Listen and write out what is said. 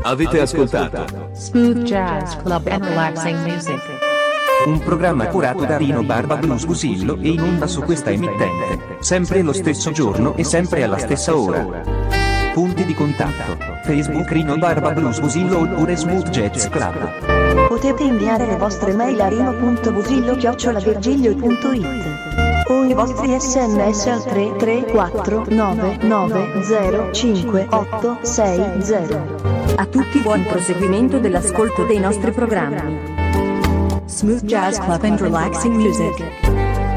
Avete ascoltato Smooth Jazz Club and Relaxing Music. Un programma curato da Rino Barba Blues Busillo e in onda su questa emittente, sempre lo stesso giorno e sempre alla stessa ora. Punti di contatto: Facebook Rino Barba Blues Busillo oppure Smooth Jazz Club. Potete inviare le vostre mail a rino.busillo@virgilio.it o i vostri sms al 334 990 58860. A tutti buon proseguimento dell'ascolto dei nostri programmi. Smooth Jazz Club and Relaxing Music.